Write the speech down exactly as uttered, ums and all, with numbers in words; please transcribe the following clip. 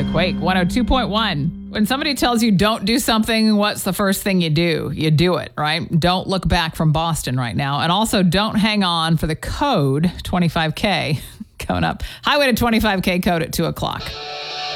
Quake one oh two point one. When somebody tells you don't do something, what's the first thing you do? You do it, right? Don't look back from Boston right now. And also don't hang on for the code twenty-five K coming up. Highway to twenty-five K code at two o'clock.